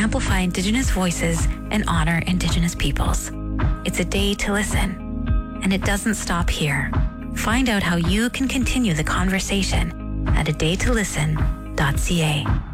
amplify Indigenous voices and honor Indigenous peoples. It's a day to listen. And it doesn't stop here. Find out how you can continue the conversation at adaytolisten.ca.